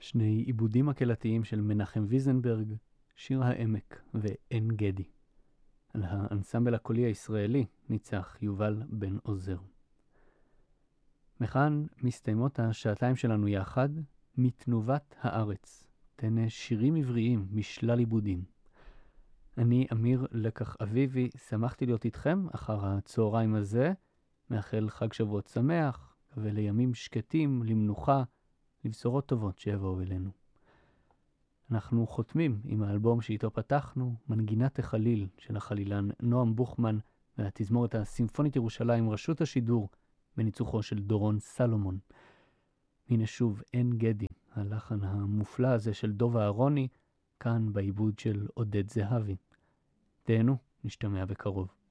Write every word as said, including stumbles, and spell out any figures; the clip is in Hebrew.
שני עיבודים הקהילתיים של מנחם ויזנברג, שיר העמק ועין גדי. על האנסמבל הקולי הישראלי ניצח יובל בן עוזר. מכאן מסתיימות השעתיים שלנו יחד, מתנובת הארץ, תן שירים עבריים משלל עיבודים. אני אמיר לקח אביבי, שמחתי להיות איתכם אחר הצהריים הזה, מאחל חג שבועות שמח ולימים שקטים, למנוחה, לבשורות טובות שיבואו אלינו. אנחנו חותמים עם האלבום שאיתו פתחנו, מנגינת החליל של החלילן נועם בוכמן והתזמורת הסימפונית ירושלים רשות השידור בניצוחו של דורון סלומון. הנה שוב אין גדי, הלחן המופלא הזה של דוב אהרוני, כאן בעיבוד של עודד זהבי. תהנו, נשתמע בקרוב.